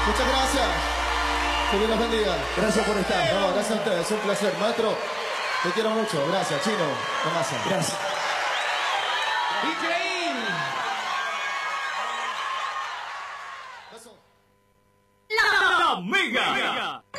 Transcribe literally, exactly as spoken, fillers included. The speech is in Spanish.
Muchas gracias. Que Dios los bendiga. Gracias por estar. No, gracias a ustedes. Es un placer. Maestro, te quiero mucho. Gracias, Chino. Tomasa. Gracias. Increíble. La Mega.